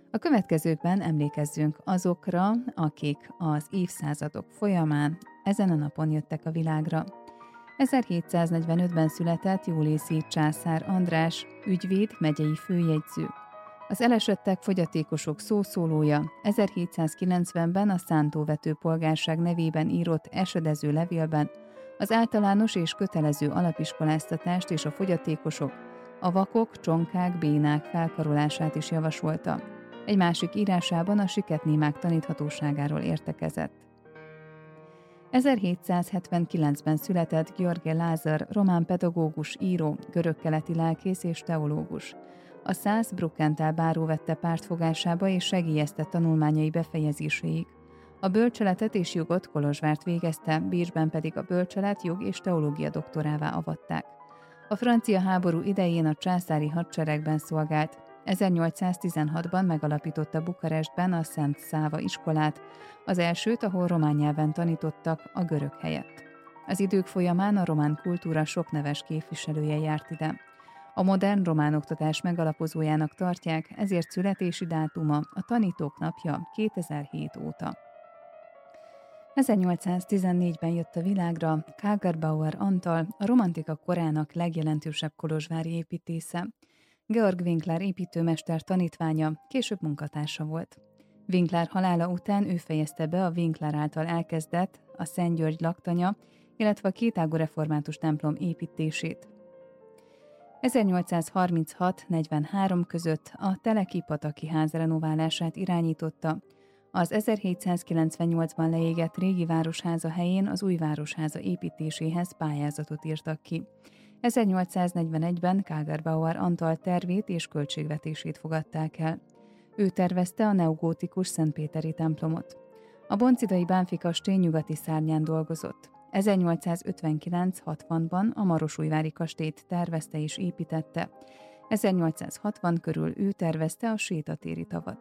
A következőkben emlékezzünk azokra, akik az évszázadok folyamán ezen a napon jöttek a világra. 1745-ben született Jólészi császár András, ügyvéd, megyei főjegyző. Az elesettek fogyatékosok szószólója 1790-ben a szántóvető polgárság nevében írott esedező levélben az általános és kötelező alapiskoláztatást és a fogyatékosok, a vakok, csonkák, bénák felkarolását is javasolta. Egy másik írásában a siketnémák taníthatóságáról értekezett. 1779-ben született Gheorghe Lázár, román pedagógus, író, görögkeleti lelkész és teológus. A Saas-Bruckenthal báró vette pártfogásába és segélyezte tanulmányai befejezéséig. A bölcseletet és jogot Kolozsvárt végezte, Bécsben pedig a bölcselet, jog és teológia doktorává avatták. A francia háború idején a császári hadseregben szolgált. 1816-ban megalapította Bukarestben a Szent Száva iskolát, az elsőt, ahol román nyelven tanítottak a görög helyett. Az idők folyamán a román kultúra sok neves képviselője járt ide. A modern román oktatás megalapozójának tartják, ezért születési dátuma a Tanítók napja 2007 óta. 1814-ben jött a világra Kagerbauer Antal, a romantika korának legjelentősebb kolozsvári építésze. Georg Winkler építőmester tanítványa, később munkatársa volt. Winkler halála után ő fejezte be a Winkler által elkezdett, a Szent György laktanya, illetve a kétágú református templom építését. 1836-43 között a Teleki-pataki ház renoválását irányította, az 1798-ban leégett régi városháza helyén az új városháza építéséhez pályázatot írtak ki. 1841-ben Kagerbauer Antal tervét és költségvetését fogadták el. Ő tervezte a neogótikus Szentpéteri templomot. A boncidai Bánffy kastély nyugati szárnyán dolgozott. 1859-60-ban a Marosújvári kastélyt tervezte és építette. 1860 körül ő tervezte a sétatéri tavat.